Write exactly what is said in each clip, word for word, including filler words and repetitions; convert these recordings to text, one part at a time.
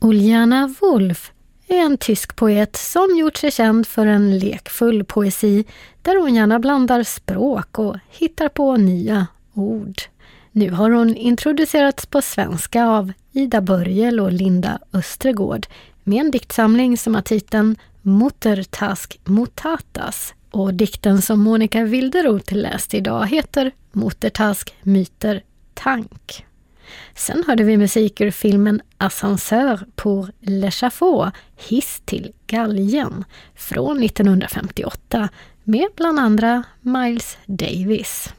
Uljana Wolf är en tysk poet som gjort sig känd för en lekfull poesi där hon gärna blandar språk och hittar på nya ord. Nu har hon introducerats på svenska av Ida Börjel och Linda Östergård med en diktsamling som har titeln Muttertask Mutatas, och dikten som Monica Wilderoth läst idag heter Muttertask Myter Tank. Sen hörde vi musik ur filmen Ascenseur pour l'échafaud, hiss till galgen, från nittonhundrafemtioåtta med bland andra Miles Davis.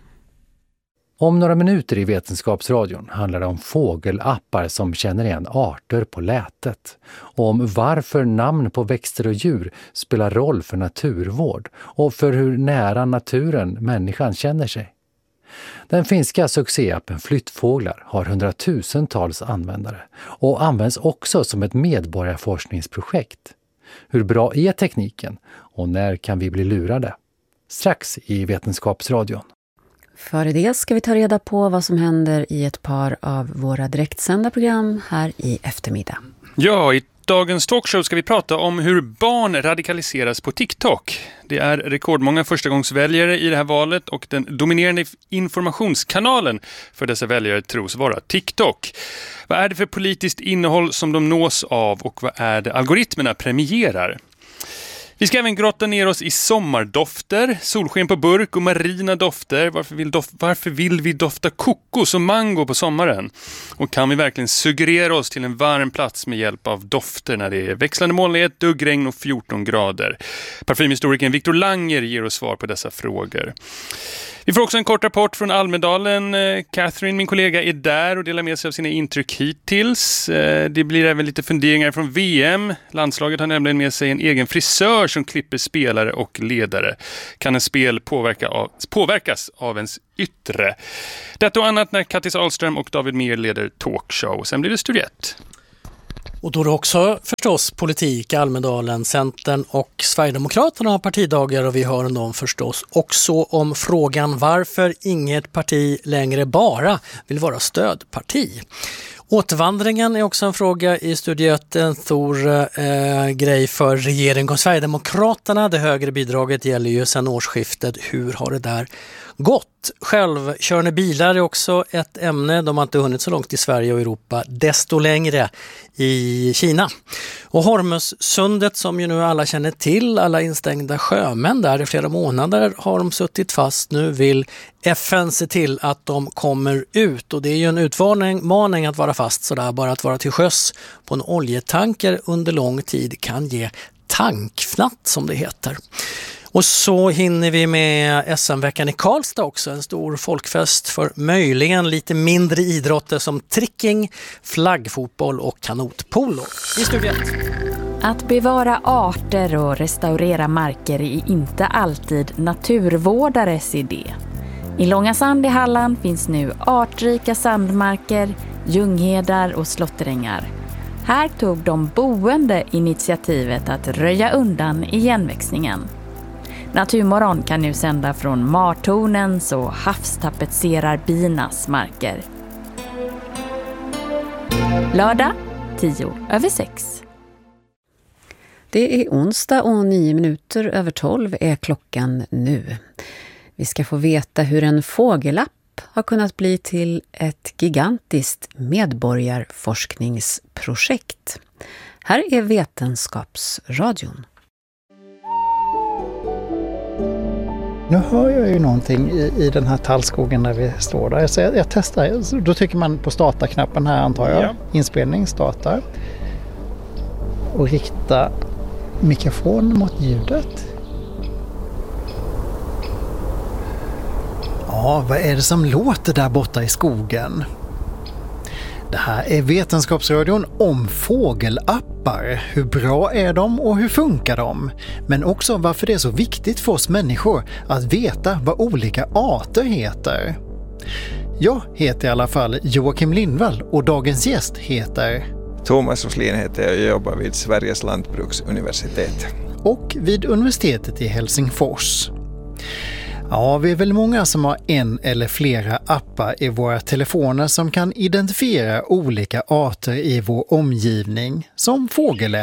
Om några minuter i Vetenskapsradion handlar det om fågelappar som känner igen arter på lätet. Och om varför namn på växter och djur spelar roll för naturvård och för hur nära naturen människan känner sig. Den finska succéappen Flyttfåglar har hundratusentals användare och används också som ett medborgarforskningsprojekt. Hur bra är tekniken och när kan vi bli lurade? Strax i Vetenskapsradion. Före det ska vi ta reda på vad som händer i ett par av våra direktsända program här i eftermiddag. Ja, i dagens talkshow ska vi prata om hur barn radikaliseras på TikTok. Det är rekordmånga förstagångsväljare i det här valet och den dominerande informationskanalen för dessa väljare tros vara TikTok. Vad är det för politiskt innehåll som de nås av och vad är det algoritmerna premierar? Vi ska även grotta ner oss i sommardofter, solsken på burk och marina dofter. Varför vill, dof- varför vill vi dofta kokos och mango på sommaren? Och kan vi verkligen suggerera oss till en varm plats med hjälp av dofter när det är växlande molnighet, duggregn och fjorton grader? Parfymhistorikern Victor Langer ger oss svar på dessa frågor. Vi får också en kort rapport från Almedalen. Catherine, min kollega, är där och delar med sig av sina intryck hittills. Det blir även lite funderingar från V M. Landslaget har nämligen med sig en egen frisör som klipper spelare och ledare. Kan en spel påverka av, påverkas av ens yttre? Detta och annat när Kattis Ahlström och David Mer leder talkshow. Sen blir det Studiet. Och då är det också förstås politik i Almedalen. Centern och Sverigedemokraterna har partidagar och vi hör om dem förstås också om frågan varför inget parti längre bara vill vara stödparti. Återvandringen är också en fråga i Studiet, en stor eh, grej för regering och Sverigedemokraterna. Det högre bidraget gäller ju sedan årsskiftet. Hur har det där gått? Självkörande bilar är också ett ämne. De har inte hunnit så långt i Sverige och Europa, desto längre i Kina. Och Hormuzsundet som ju nu alla känner till, alla instängda sjömän där i flera månader har de suttit fast. Nu vill F N se till att de kommer ut och det är ju en utmaning att vara fast sådär. Bara att vara till sjöss på en oljetanker under lång tid kan ge tankfnatt som det heter. Och så hinner vi med S M-veckan i Karlstad också, en stor folkfest för möjligen lite mindre idrotter som tricking, flaggfotboll och kanotpolo. I studiet. Att bevara arter och restaurera marker är inte alltid naturvårdares idé. I Långasand i Halland finns nu artrika sandmarker, ljunghedar och slåtterängar. Här tog de boende initiativet att röja undan igenväxningen. Naturmorgon kan nu sända från Martornens och havstapetserarbinas marker. Lördag, tio över sex. Det är onsdag och nio minuter över tolv är klockan nu. Vi ska få veta hur en fågelapp har kunnat bli till ett gigantiskt medborgarforskningsprojekt. Här är Vetenskapsradion. Nu hör jag ju någonting i, i den här tallskogen där vi står där. Så jag, jag testar. Då trycker man på starta-knappen här antar jag. Ja. Inspelning startar. Och rikta mikrofon mot ljudet. Ja, vad är det som låter där borta i skogen? Det här är Vetenskapsradion om fågelappar. Hur bra är de och hur funkar de? Men också varför det är så viktigt för oss människor att veta vad olika arter heter. Jag heter i alla fall Joakim Lindvall och dagens gäst heter... Thomas Roslin heter jag och jobbar vid Sveriges lantbruksuniversitet. Och vid universitetet i Helsingfors. Ja, vi är väl många som har en eller flera appar i våra telefoner som kan identifiera olika arter i vår omgivning, som fågelläten.